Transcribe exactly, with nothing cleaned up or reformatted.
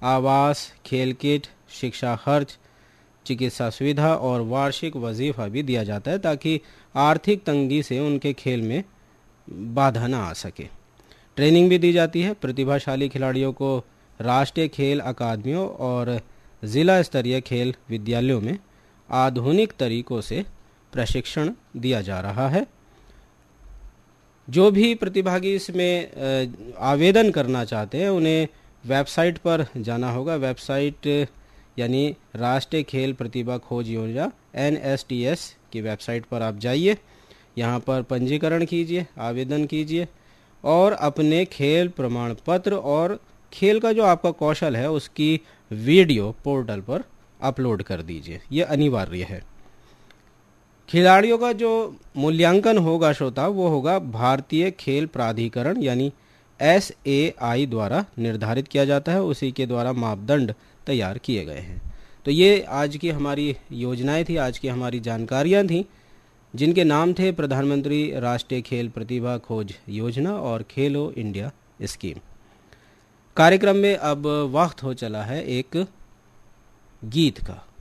आवास, खेल किट, शिक्षा खर्च, चिकित्सा सुविधा और वार्षिक वजीफा भी दिया जाता है ताकि आर्थिक तंगी से उनके खेल में बाधा ना आ सके। ट्रेनिंग भी दी जाती है। प्रतिभाशाली खिलाड़ियों को राष्ट्रीय खेल अकादमियों और ज़िला स्तरीय खेल विद्यालयों में आधुनिक तरीकों से प्रशिक्षण दिया जा रहा है। जो भी प्रतिभागी इसमें आवेदन करना चाहते हैं उन्हें वेबसाइट पर जाना होगा। वेबसाइट यानी राष्ट्रीय खेल प्रतिभा खोज योजना एन एस टी एस की वेबसाइट पर आप जाइए, यहाँ पर पंजीकरण कीजिए, आवेदन कीजिए और अपने खेल प्रमाण पत्र और खेल का जो आपका कौशल है उसकी वीडियो पोर्टल पर अपलोड कर दीजिए। ये अनिवार्य है। खिलाड़ियों का जो मूल्यांकन होगा श्रोता, वो होगा भारतीय खेल प्राधिकरण यानी एस ए आई द्वारा निर्धारित किया जाता है। उसी के द्वारा मापदंड तैयार किए गए हैं। तो ये आज की हमारी योजनाएं थी, आज की हमारी जानकारियां थी, जिनके नाम थे प्रधानमंत्री राष्ट्रीय खेल प्रतिभा खोज योजना और खेलो इंडिया स्कीम। कार्यक्रम में अब वक्त हो चला है एक गीत का।